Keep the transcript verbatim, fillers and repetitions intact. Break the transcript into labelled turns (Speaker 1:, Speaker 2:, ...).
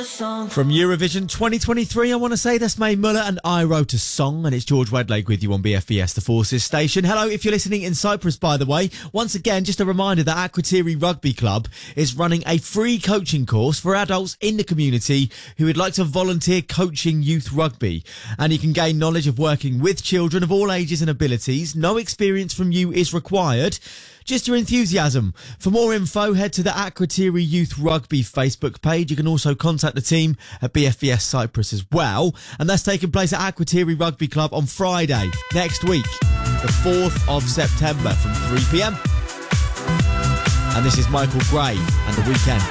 Speaker 1: From Eurovision twenty twenty-three, I want to say that's Mae Muller and I Wrote a Song, and it's George Wedlake with you on B F B S, the Forces station. Hello, if you're listening in Cyprus, by the way. Once again, just a reminder that Akrotiri Rugby Club is running a free coaching course for adults in the community who would like to volunteer coaching youth rugby. And you can gain knowledge of working with children of all ages and abilities. No experience from you is required, just your enthusiasm. For more info, head to the Akrotiri Youth Rugby Facebook page. You can also contact the team at B F B S Cyprus as well. And that's taking place at Akrotiri Rugby Club on Friday, next week, the fourth of September from three p m. And this is Michael Gray and The Weekend.